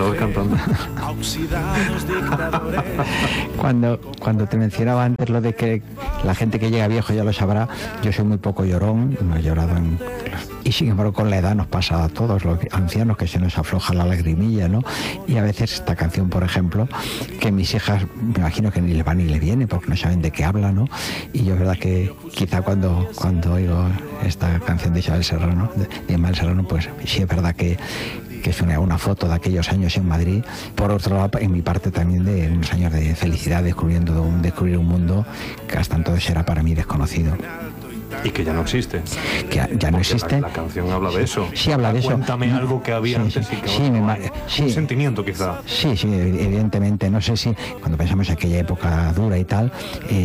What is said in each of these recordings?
estabas cantando. Cuando te mencionaba antes lo de que la gente que llega viejo ya lo sabrá, yo soy muy poco llorón, no he llorado y sin embargo con la edad nos pasa a todos los ancianos que se nos afloja la lagrimilla, ¿no? Y a veces esta canción, por ejemplo, que mis hijas me imagino que ni le va ni le viene porque no saben de qué habla, ¿no? Y yo es verdad que quizá cuando oigo esta canción de Isabel Serrano, de Ismael Serrano, pues sí es verdad que es una foto de aquellos años en Madrid. Por otro lado, en mi parte también de unos años de felicidad, descubrir un mundo que hasta entonces era para mí desconocido. Y que ya no existe. Que ya no existe. La canción habla de eso. Sí, habla de eso. Cuéntame algo que había antes y que un sentimiento quizá. Sí, evidentemente. No sé si cuando pensamos en aquella época dura y tal,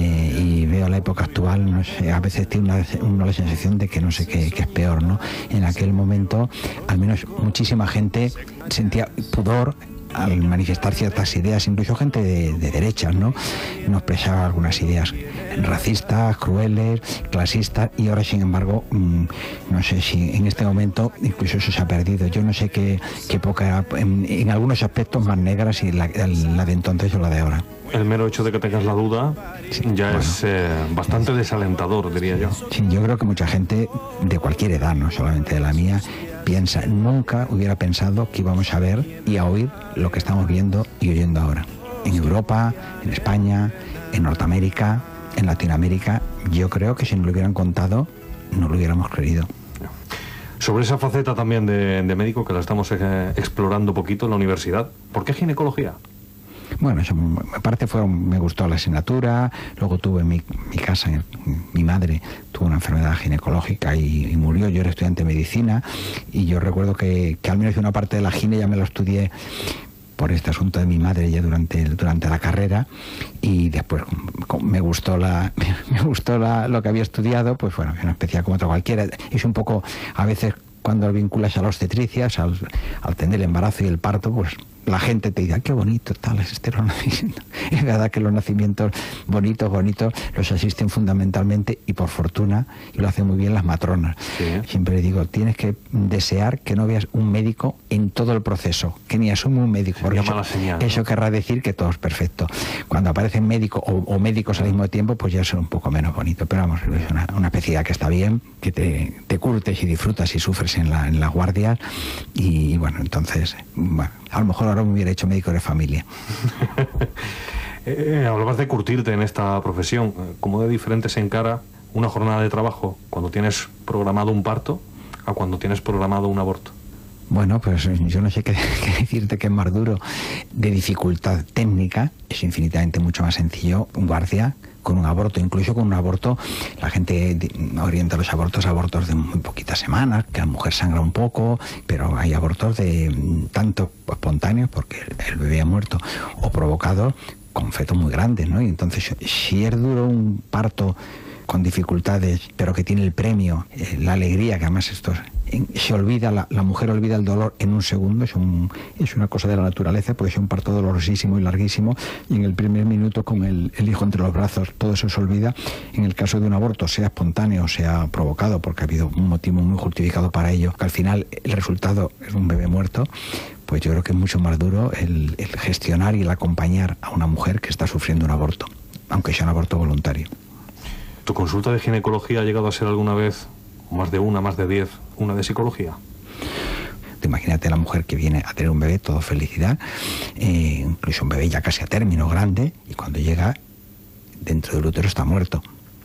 y veo la época actual, no sé, a veces tiene uno la sensación de que no sé qué es peor, ¿no? En aquel momento, al menos muchísima gente sentía pudor al manifestar ciertas ideas, incluso gente de derechas, ¿no? Nos expresaba algunas ideas racistas, crueles, clasistas, y ahora, sin embargo, no sé si en este momento incluso eso se ha perdido. Yo no sé qué época, en algunos aspectos más negras, y la de entonces o la de ahora. El mero hecho de que tengas la duda es bastante desalentador, diría yo. Sí, yo creo que mucha gente de cualquier edad, no solamente de la mía, nunca hubiera pensado que íbamos a ver y a oír lo que estamos viendo y oyendo ahora. En Europa, en España, en Norteamérica, en Latinoamérica, yo creo que si nos lo hubieran contado, no lo hubiéramos creído. Sobre esa faceta también de médico, que la estamos explorando poquito en la universidad, ¿por qué ginecología? Bueno, eso, aparte me gustó la asignatura. Luego tuve en mi casa, mi madre tuvo una enfermedad ginecológica y murió. Yo era estudiante de medicina y yo recuerdo que al menos una parte de la gine ya me lo estudié por este asunto de mi madre ya durante la carrera, y después me gustó lo que había estudiado. Pues bueno, es una especialidad como otra cualquiera. Es un poco, a veces cuando lo vinculas a la obstetricia, al tener el embarazo y el parto, pues la gente te dice, qué bonito tal es este nacimiento. Es verdad que los nacimientos bonitos los asisten fundamentalmente, y por fortuna, y lo hacen muy bien las matronas. Sí. Siempre digo, tienes que desear que no veas un médico en todo el proceso, que ni asume un médico, porque eso querrá decir que todo es perfecto. Cuando aparecen médicos o médicos al mismo tiempo, pues ya son un poco menos bonito. Pero vamos, es una especialidad que está bien, que te curtes y disfrutas y sufres en la guardia. Y bueno, entonces, bueno, a lo mejor ahora me hubiera hecho médico de familia. Hablabas de curtirte en esta profesión. ¿Cómo de diferente se encara una jornada de trabajo cuando tienes programado un parto a cuando tienes programado un aborto? Bueno, pues yo no sé qué decirte, que es más duro. De dificultad técnica es infinitamente mucho más sencillo un guardia con un aborto. Incluso con un aborto la gente orienta los abortos de muy poquitas semanas, que la mujer sangra un poco, pero hay abortos de tanto espontáneos, porque el bebé ha muerto, o provocados con fetos muy grandes, ¿no? Y entonces, si es duro un parto con dificultades, pero que tiene el premio, la alegría, que además se olvida, la mujer olvida el dolor en un segundo, es una cosa de la naturaleza, puede ser un parto dolorosísimo y larguísimo, y en el primer minuto con el hijo entre los brazos todo eso se olvida. En el caso de un aborto, sea espontáneo o sea provocado, porque ha habido un motivo muy justificado para ello, que al final el resultado es un bebé muerto, pues yo creo que es mucho más duro el gestionar y el acompañar a una mujer que está sufriendo un aborto, aunque sea un aborto voluntario. ¿Tu consulta de ginecología ha llegado a ser alguna vez, más de 10, una de psicología? Imagínate la mujer que viene a tener un bebé, todo felicidad, incluso un bebé ya casi a término, grande, y cuando llega, dentro del útero está muerto.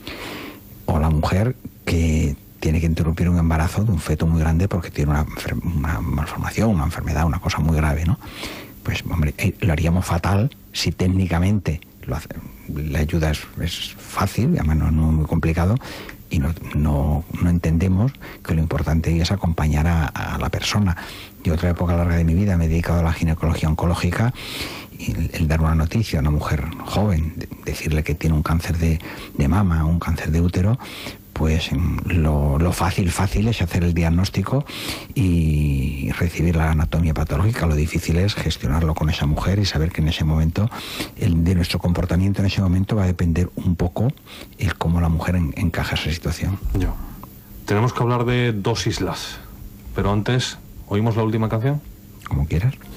O la mujer que tiene que interrumpir un embarazo de un feto muy grande porque tiene una malformación, una enfermedad, una cosa muy grave, ¿no? Pues, hombre, lo haríamos fatal si técnicamente la ayuda es fácil, además no es muy complicado, y no entendemos que lo importante es acompañar a la persona. Yo otra época larga de mi vida me he dedicado a la ginecología oncológica, y el dar una noticia a una mujer joven, decirle que tiene un cáncer de mama o un cáncer de útero, pues lo fácil es hacer el diagnóstico y recibir la anatomía patológica. Lo difícil es gestionarlo con esa mujer y saber que en ese momento, de nuestro comportamiento en ese momento, va a depender un poco el cómo la mujer encaja esa situación. Tenemos que hablar de 2 islas, pero antes, ¿oímos la última canción? Como quieras.